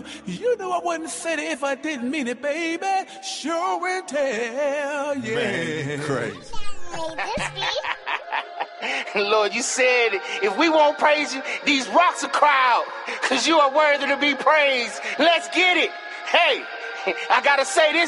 You know I wouldn't say it if I didn't mean it, baby. Show and tell, yeah. Man, crazy. Lord, you said if we won't praise you, these rocks will cry out, because you are worthy to be praised. Let's get it. Hey, I gotta say this.